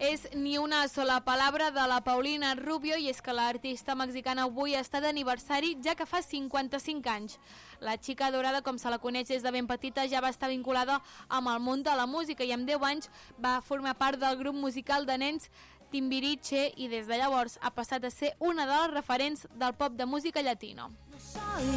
és Ni una sola palabra de la Paulina Rubio, i és que l'artista mexicana avui està d'aniversari, ja que fa 55 anys. La xica dorada, com se la coneix des de ben petita, ja va estar vinculada amb el món de la música i amb 10 anys va formar part del grup musical de nens Timbiriche, i des de llavors ha passat a ser una de les referents del pop de música llatina.